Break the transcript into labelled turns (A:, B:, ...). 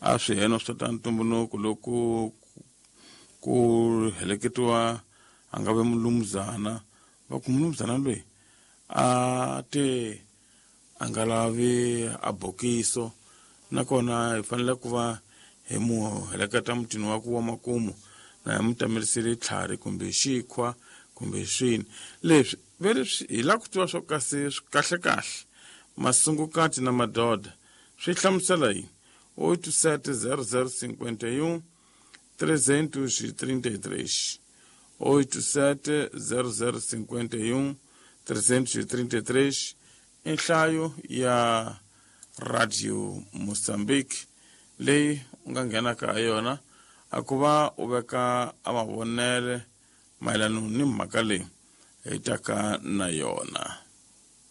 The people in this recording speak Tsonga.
A: a swiheno swa ta ntumbuluko loko ku heleketiwa a nga ve mulumuzana va ku mulumuzana loyi a te a nga lavi a bokiso nakona hi fanele ku va hi mu heleketa mutini wa ku wa makumu na hi mutamerisile tlhari kumbe xikhwa kumbe swini leswi ve leswi hi la ku twa swo kasi kahle kahle masungukati na madoda swi hlamusela yini 870051 333 870051 333 i nhlayo ya Radio Mozambique leyi u nga nghenaka ha yona a ku va u veka a mavonele mayelana ni mhaka leyi hi taka na yona.